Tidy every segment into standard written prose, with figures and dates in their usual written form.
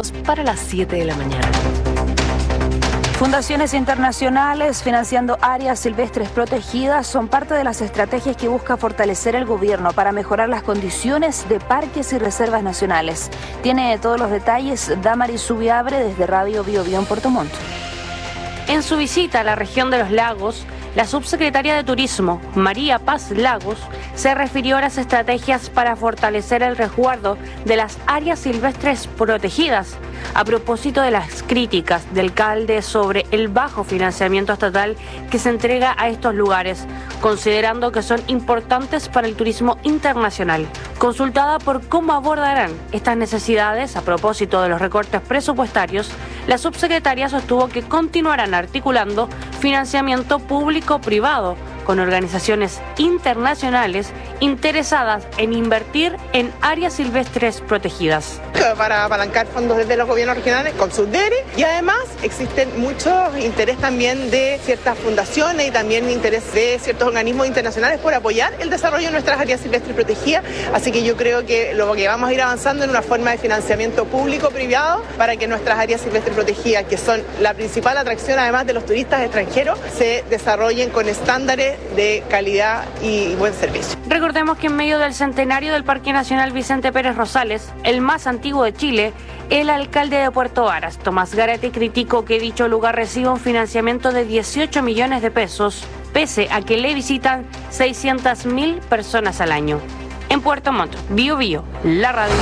minutos para las 7 de la mañana. Fundaciones internacionales financiando áreas silvestres protegidas son parte de las estrategias que busca fortalecer el gobierno para mejorar las condiciones de parques y reservas nacionales. Tiene todos los detalles Damaris Subiabre desde Radio Bio Bio en Puerto Montt. En su visita a la región de los lagos, la subsecretaria de Turismo, María Paz Lagos, se refirió a las estrategias para fortalecer el resguardo de las áreas silvestres protegidas, a propósito de las críticas del alcalde sobre el bajo financiamiento estatal que se entrega a estos lugares, considerando que son importantes para el turismo internacional. Consultada por cómo abordarán estas necesidades a propósito de los recortes presupuestarios, la subsecretaria sostuvo que continuarán articulando financiamiento público-privado con organizaciones internacionales interesadas en invertir en áreas silvestres protegidas. Para apalancar fondos desde los gobiernos regionales con SUDERE, y además existen muchos interés también de ciertas fundaciones y también interés de ciertos organismos internacionales por apoyar el desarrollo de nuestras áreas silvestres protegidas, así que yo creo que lo que vamos a ir avanzando en una forma de financiamiento público-privado para que nuestras áreas silvestres protegidas, que son la principal atracción además de los turistas extranjeros, se desarrollen con estándares de calidad y buen servicio. Recordemos que en medio del centenario del Parque Nacional Vicente Pérez Rosales, el más antiguo de Chile, el alcalde de Puerto Varas, Tomás Garate, criticó que dicho lugar reciba un financiamiento de 18 millones de pesos, pese a que le visitan 600.000 personas al año. En Puerto Montt, Bio Bio, la radio.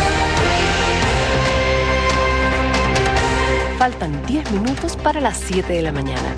Faltan 10 minutos para las 7 de la mañana.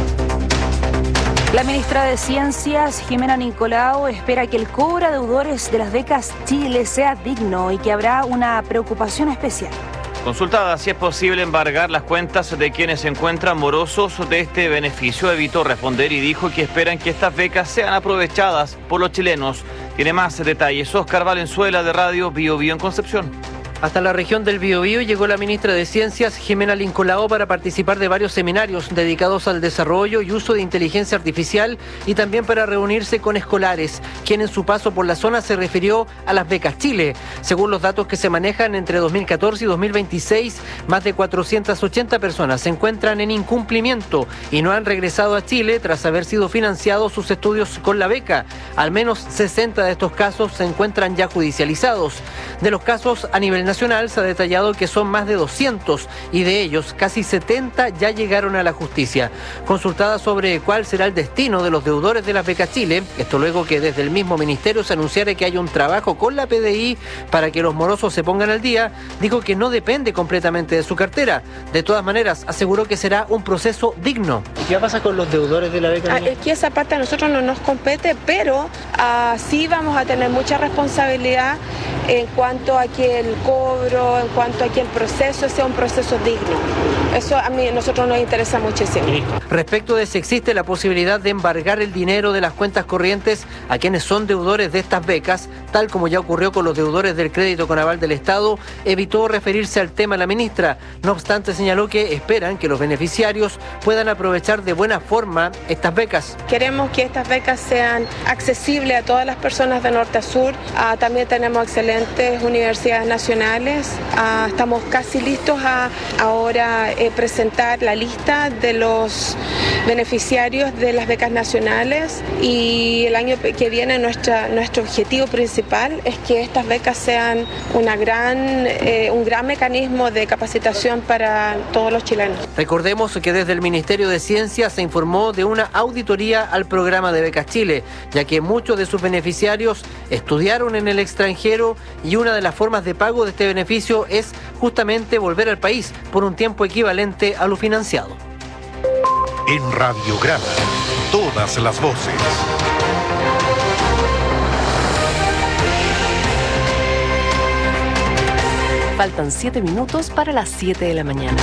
La ministra de Ciencias, Jimena Nicolao, espera que el cobro a deudores de las becas Chile sea digno y que habrá una preocupación especial. Consultada si es posible embargar las cuentas de quienes se encuentran morosos de este beneficio, evitó responder y dijo que esperan que estas becas sean aprovechadas por los chilenos. Tiene más detalles Óscar Valenzuela de Radio Bio Bio en Concepción. Hasta la región del Biobío llegó la ministra de Ciencias, Jimena Nicolao, para participar de varios seminarios dedicados al desarrollo y uso de inteligencia artificial y también para reunirse con escolares, quien en su paso por la zona se refirió a las becas Chile. Según los datos que se manejan entre 2014 y 2026, más de 480 personas se encuentran en incumplimiento y no han regresado a Chile tras haber sido financiados sus estudios con la beca. Al menos 60 de estos casos se encuentran ya judicializados. De los casos a nivel nacional se ha detallado que son más de 200 y de ellos casi 70 ya llegaron a la justicia. Consultada sobre cuál será el destino de los deudores de las becas Chile, esto luego que desde el mismo ministerio se anunciara que hay un trabajo con la PDI para que los morosos se pongan al día, dijo que no depende completamente de su cartera. De todas maneras, aseguró que será un proceso digno. ¿Y qué pasa con los deudores de la beca? Es que esa parte a nosotros no nos compete, pero sí vamos a tener mucha responsabilidad en cuanto a que el cobro, en cuanto a que el proceso sea un proceso digno. Eso a nosotros nos interesa muchísimo. Respecto de si existe la posibilidad de embargar el dinero de las cuentas corrientes a quienes son deudores de estas becas, tal como ya ocurrió con los deudores del crédito con aval del Estado, evitó referirse al tema la ministra. No obstante, señaló que esperan que los beneficiarios puedan aprovechar de buena forma estas becas. Queremos que estas becas sean accesibles a todas las personas de norte a sur. También tenemos excelentes universidades nacionales. Estamos casi listos a ahora presentar la lista de los beneficiarios de las becas nacionales, y el año que viene nuestro objetivo principal es que estas becas sean un gran mecanismo de capacitación para todos los chilenos. Recordemos que desde el Ministerio de Ciencia se informó de una auditoría al programa de Becas Chile, ya que muchos de sus beneficiarios estudiaron en el extranjero y una de las formas de pago de este beneficio es justamente volver al país por un tiempo equivalente a lo financiado. En Radiograma, todas las voces. Faltan 7 minutos para las 7 de la mañana.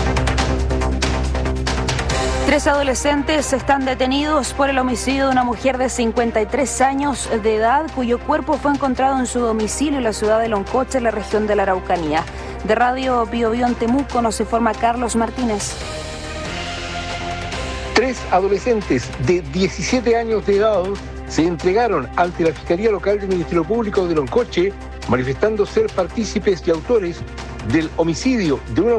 3 adolescentes están detenidos por el homicidio de una mujer de 53 años de edad cuyo cuerpo fue encontrado en su domicilio en la ciudad de Loncoche, en la región de la Araucanía. De Radio Bio Bio en Temuco nos informa Carlos Martínez. 3 adolescentes de 17 años de edad se entregaron ante la Fiscalía Local del Ministerio Público de Loncoche, manifestando ser partícipes y autores del homicidio de una